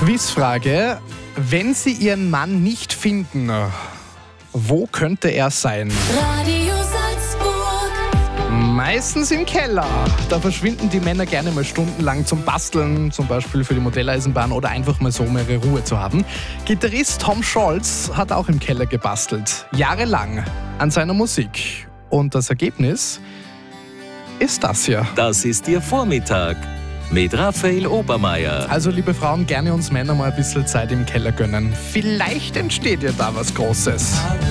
Quizfrage. Wenn Sie Ihren Mann nicht finden, wo könnte er sein? Radio Salzburg. Meistens im Keller. Da verschwinden die Männer gerne mal stundenlang zum Basteln, zum Beispiel für die Modelleisenbahn oder einfach mal so, um ihre Ruhe zu haben. Gitarrist Tom Scholz hat auch im Keller gebastelt. Jahrelang an seiner Musik. Und das Ergebnis ist das hier. Das ist Ihr Vormittag mit Raphael Obermeier. Also liebe Frauen, gerne uns Männer mal ein bisschen Zeit im Keller gönnen. Vielleicht entsteht ja da was Großes.